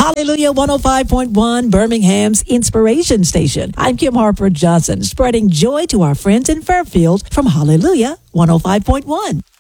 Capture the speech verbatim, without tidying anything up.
Hallelujah one oh five point one, Birmingham's Inspiration Station. I'm Kim Harper Johnson, spreading joy to our friends in Fairfield from Hallelujah one oh five point one.